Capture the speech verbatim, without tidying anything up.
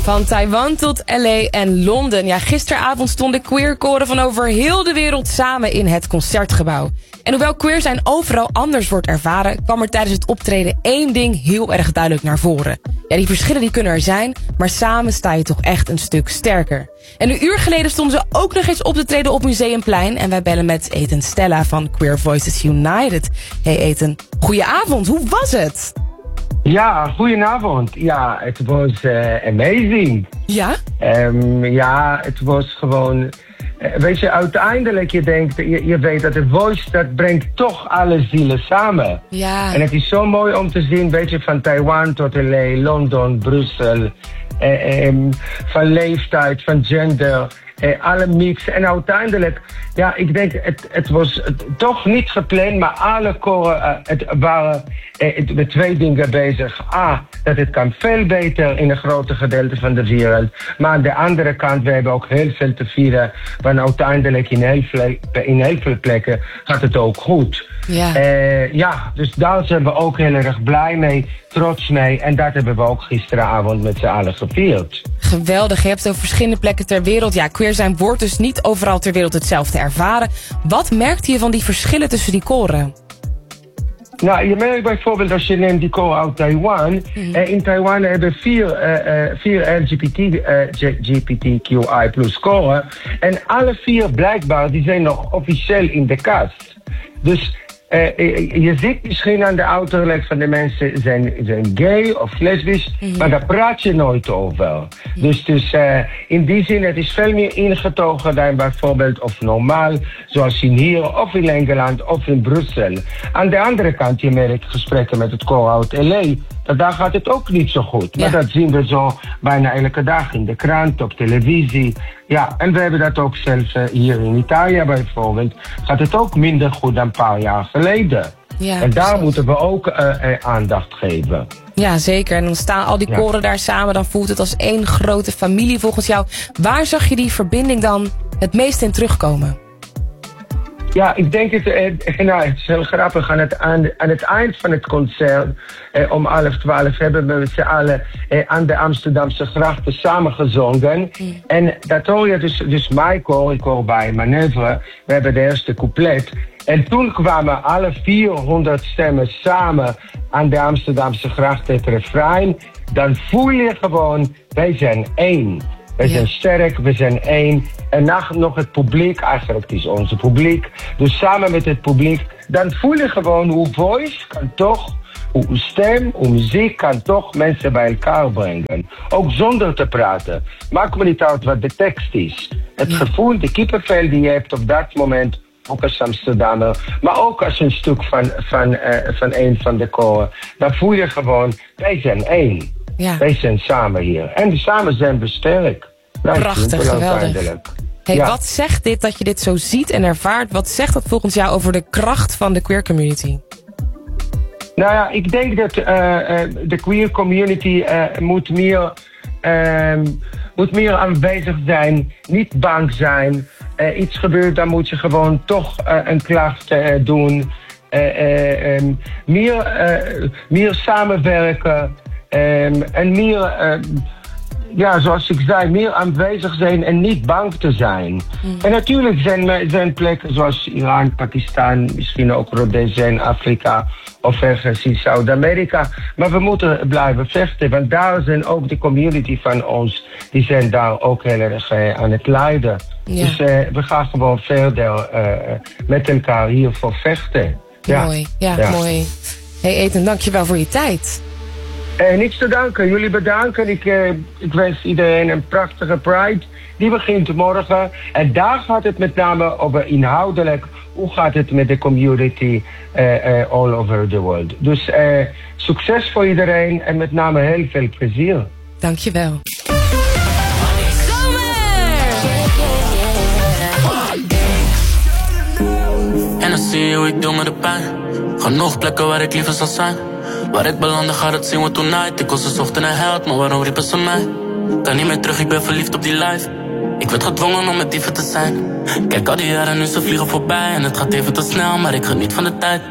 Van Taiwan tot L A en Londen. Ja, gisteravond stonden queerkoren van over heel de wereld samen in het Concertgebouw. En hoewel queer zijn overal anders wordt ervaren, kwam er tijdens het optreden één ding heel erg duidelijk naar voren. Ja, die verschillen die kunnen er zijn, maar samen sta je toch echt een stuk sterker. En een uur geleden stonden ze ook nog eens op te treden op Museumplein. En wij bellen met Ethan Stella van Queer Voices United. Hey Ethan, goedenavond, hoe was het? Ja, goedenavond. Ja, het was uh, amazing. Ja? Um, ja, het was gewoon... Uh, weet je, uiteindelijk je denkt, je, je weet dat de Voice, dat brengt toch alle zielen samen. Ja. En het is zo mooi om te zien, weet je, van Taiwan tot L A, Londen, Brussel, uh, um, van leeftijd, van gender, uh, alle mix. En uiteindelijk, ja, ik denk, het, het was het, toch niet gepland, maar alle koren uh, het waren uh, met twee dingen bezig. A, dat het kan veel beter in een grote gedeelte van de wereld. Maar aan de andere kant, we hebben ook heel veel te vieren. Want uiteindelijk in heel veel, in heel veel plekken gaat het ook goed. Ja. Uh, ja, dus daar zijn we ook heel erg blij mee, trots mee. En dat hebben we ook gisteravond met z'n allen gevierd. Geweldig, je hebt het over verschillende plekken ter wereld. Ja, queer zijn wordt dus niet overal ter wereld hetzelfde ervaren. Wat merkte je van die verschillen tussen die koren? Nou, je merkt bijvoorbeeld als je neemt die koor uit Taiwan. Mm-hmm. Eh, in Taiwan hebben vier, uh, uh, vier L G B T, uh, G B T Q I plus koren. En alle vier blijkbaar, die zijn nog officieel in de kast. Dus uh, je ziet misschien aan de uiterlijk van de mensen zijn, zijn gay of lesbisch, mm-hmm. maar daar praat je nooit over. Mm-hmm. Dus, dus uh, in die zin, het is veel meer ingetogen dan bijvoorbeeld of normaal, zoals in hier of in Engeland of in Brussel. Aan de andere kant, je merkt gesprekken met het koor uit L A, dat daar gaat het ook niet zo goed. Ja. Maar dat zien we zo bijna elke dag in de krant, op televisie. Ja, en we hebben dat ook zelfs uh, hier in Italië bijvoorbeeld. Gaat het ook minder goed dan een paar jaar geleden. Ja, en daar precies. moeten we ook uh, uh, aandacht geven. Ja, zeker. En dan staan al die koren ja. daar samen. Dan voelt het als één grote familie volgens jou. Waar zag je die verbinding dan het meest in terugkomen? Ja, ik denk het, eh, nou, het is heel grappig. Aan het, aan, aan het eind van het concert, eh, om half twaalf, hebben we met z'n allen eh, aan de Amsterdamse grachten samengezongen. Mm. En dat hoor je dus, dus mijn koor, ik hoor bij Manoeuvre, we hebben de eerste couplet. En toen kwamen alle vierhonderd stemmen samen aan de Amsterdamse grachten, het refrein. Dan voel je gewoon, wij zijn één. We zijn sterk, we zijn één. En na nog het publiek, eigenlijk het is onze publiek. Dus samen met het publiek, dan voel je gewoon hoe voice kan toch, hoe stem, hoe muziek kan toch mensen bij elkaar brengen. Ook zonder te praten. Maakt me niet uit wat de tekst is. Het gevoel, de kippenvel die je hebt op dat moment, ook als Amsterdammer, maar ook als een stuk van, van, uh, van een van de koren. Dan voel je gewoon, wij zijn één. Ja. Wij zijn samen hier. En samen zijn we sterk. Nou, prachtig, geweldig. Hey, ja. Wat zegt dit dat je dit zo ziet en ervaart? Wat zegt dat volgens jou over de kracht van de queer community? Nou ja, ik denk dat uh, uh, de queer community uh, moet, meer, uh, moet meer aanwezig zijn. Niet bang zijn. Uh, iets gebeurt, dan moet je gewoon toch uh, een klacht uh, doen. Uh, uh, um, meer, uh, meer samenwerken. Um, en meer, uh, ja, zoals ik zei, meer aanwezig zijn en niet bang te zijn. Mm. En natuurlijk zijn, zijn plekken zoals Iran, Pakistan, misschien ook Rhodesia in Afrika of ergens in Zuid-Amerika. Maar we moeten blijven vechten, want daar zijn ook de community van ons, die zijn daar ook heel erg uh, aan het lijden. Ja. Dus uh, we gaan gewoon verder uh, met elkaar hiervoor vechten. Ja. Mooi, ja, ja, mooi. Hey Ethan, dankjewel voor je tijd. Eh, niks te danken. Jullie bedanken. Ik, eh, ik wens iedereen een prachtige Pride. Die begint morgen. En daar gaat het met name over inhoudelijk. Hoe gaat het met de community uh, uh, all over the world. Dus uh, succes voor iedereen. En met name heel veel plezier. Dankjewel. En dan zie je hoe ik doe met de pijn. Genoeg plekken waar ik liever zal zijn. Waar ik belandde gaat het zien we tonight. Ik was een zocht en een held, maar waarom riepen ze mij? Kan niet meer terug, ik ben verliefd op die life. Ik werd gedwongen om met dieven te zijn. Kijk al die jaren nu ze vliegen voorbij. En het gaat even te snel, maar ik geniet van de tijd.